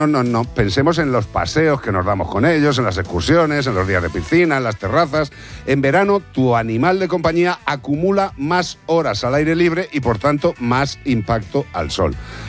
No. Pensemos en los paseos que nos damos con ellos, en las excursiones, en los días de piscina, en las terrazas. En verano, tu animal de compañía acumula más horas al aire libre y, por tanto, más impacto al sol.